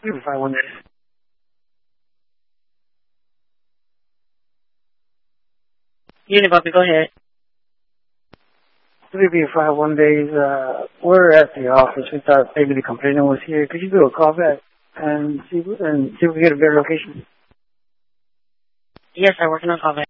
If I wonder. Unit Bobby, go ahead. 3B51 days, we're at the office. We thought maybe the complainant was here. Could you do a call back and see if we get a better location? Yes, I'm working on callback.